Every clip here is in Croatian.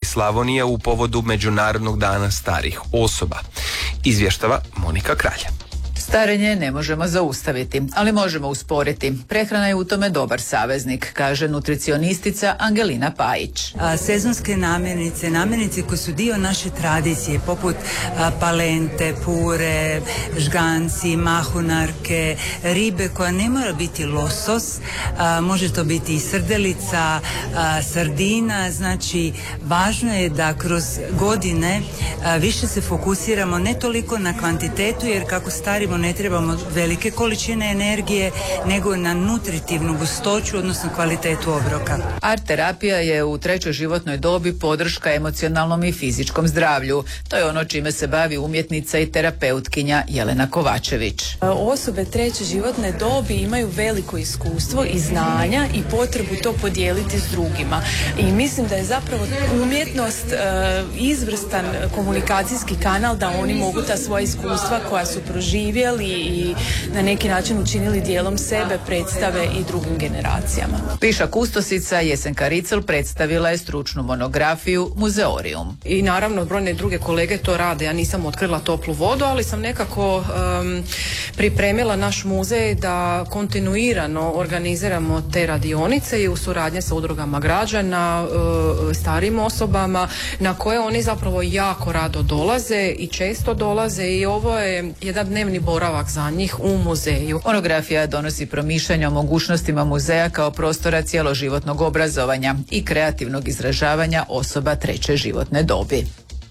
Slavonije u povodu Međunarodnog dana starih osoba. Izvještava Monika Kralj. Starenje ne možemo zaustaviti, ali možemo usporiti. Prehrana je u tome dobar saveznik, kaže nutricionistica Angelina Pajić. Sezonske namirnice koje su dio naše tradicije, poput palente, pure, žganci, mahunarke, ribe koja ne mora biti losos, može to biti i srdelica, sardina, znači važno je da kroz godine više se fokusiramo ne toliko na kvantitetu, jer kako starimo ne trebamo velike količine energije, nego na nutritivnu gustoću, odnosno kvalitetu obroka. Art terapija je u 3. životnoj dobi podrška emocionalnom i fizičkom zdravlju. To je ono čime se bavi umjetnica i terapeutkinja Jelena Kovačević. Osobe 3. životne dobi imaju veliko iskustvo i znanja i potrebu to podijeliti s drugima. I mislim da je zapravo umjetnost izvrstan komunikacijski kanal da oni mogu ta svoja iskustva koja su proživjeli i na neki način učinili dijelom sebe predstave i drugim generacijama. Viša kustosica Jesenka Ricel predstavila je stručnu monografiju Muzeorium. I naravno brojne druge kolege to rade. Ja nisam otkrila toplu vodu, ali sam nekako pripremila naš muzej da kontinuirano organiziramo te radionice i u suradnji sa udrugama građana, starijim osobama, na koje oni zapravo jako rado dolaze i često dolaze, i ovo je jedan dnevni boravak za njih u muzeju. Monografija donosi promišljanje o mogućnostima muzeja kao prostora cjeloživotnog obrazovanja i kreativnog izražavanja osoba 3. životne dobi.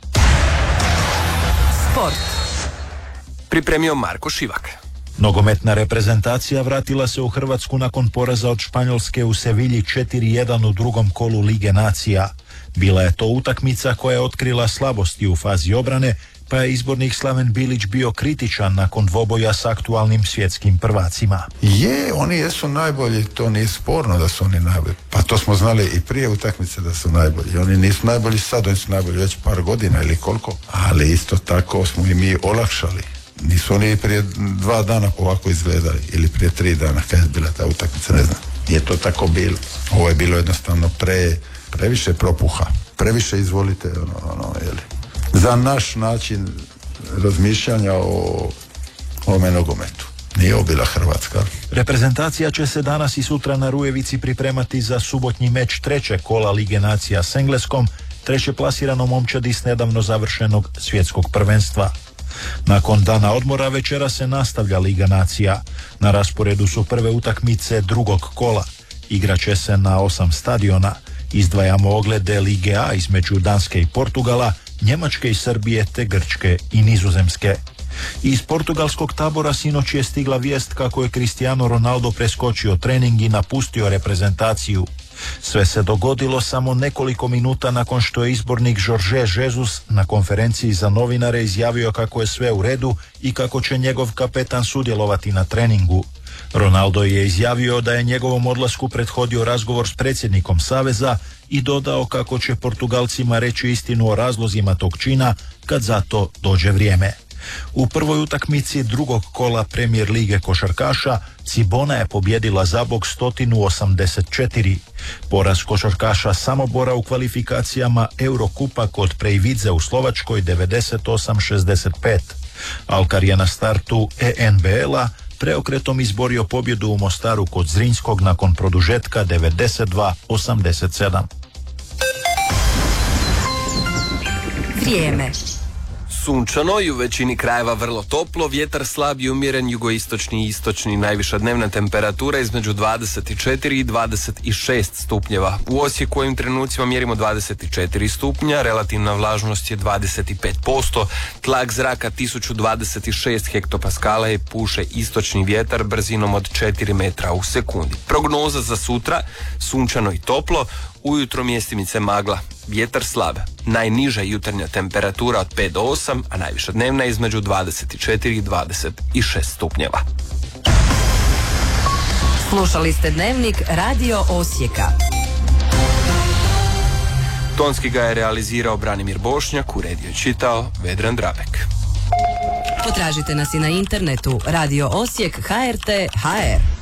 Sport. Pripremio Marko Šivak. Nogometna reprezentacija vratila se u Hrvatsku nakon poraza od Španjolske u Sevilji 4-1 u drugom kolu Lige nacija. Bila je to utakmica koja je otkrila slabosti u fazi obrane, pa je izbornik Slaven Bilić bio kritičan nakon dvoboja s aktualnim svjetskim prvacima. Oni jesu najbolji, to nije sporno da su oni najbolji. Pa to smo znali i prije utakmice da su najbolji. Oni nisu najbolji sad, oni su najbolji već par godina ili koliko. Ali isto tako smo i mi olakšali. Nisu oni prije 2 dana ovako izgledali, ili prije 3 dana kad je bila ta utakmica, ne znam. Nije to tako bilo. Ovo je bilo jednostavno previše propuha. Previše izvolite, jeli. Za naš način razmišljanja o ovome nogometu. Nije ovo bila Hrvatska. Reprezentacija će se danas i sutra na Rujevici pripremati za subotnji meč 3. kola Lige nacija s Engleskom, 3. plasiranom momčadi s nedavno završenog svjetskog prvenstva. Nakon dana odmora večera se nastavlja Liga nacija. Na rasporedu su prve utakmice drugog kola. Igraće se na 8 stadiona. Izdvajamo oglede Lige A između Danske i Portugala, Njemačke i Srbije te Grčke i Nizozemske. Iz portugalskog tabora sinoć je stigla vijest kako je Cristiano Ronaldo preskočio trening i napustio reprezentaciju. Sve se dogodilo samo nekoliko minuta nakon što je izbornik Jorge Jesus na konferenciji za novinare izjavio kako je sve u redu i kako će njegov kapetan sudjelovati na treningu. Ronaldo je izjavio da je njegovom odlasku prethodio razgovor s predsjednikom Saveza i dodao kako će Portugalcima reći istinu o razlozima tog čina kad za to dođe vrijeme. U prvoj utakmici drugog kola Premier lige košarkaša Cibona je pobjedila Zabok 184. Poraz košarkaša Samobora u kvalifikacijama Eurokupa kod Prejvidze u Slovačkoj 98-65. Alkar je na startu ENBL-a preokretom izborio pobjedu u Mostaru kod Zrinjskog nakon produžetka 92-87. Vrijeme. Sunčano i u većini krajeva vrlo toplo, vjetar slab i umjeren, jugoistočni i istočni, najviša dnevna temperatura između 24 i 26 stupnjeva. U Osijeku ovim trenucima mjerimo 24 stupnja, relativna vlažnost je 25%, tlak zraka 1026 hektopaskala i puše istočni vjetar brzinom od 4 metra u sekundi. Prognoza za sutra, sunčano i toplo, ujutro mjestimice magla, vjetar slab, najniža jutarnja temperatura od 5 do 8, a najviša dnevna između 24 i 26 stupnjeva. Slušali ste Dnevnik Radio Osijeka. Tonski ga je realizirao Branimir Bošnjak, uredio i čitao Vedran Drabek. Potražite nas i na internetu Radio Osijek HRT HR.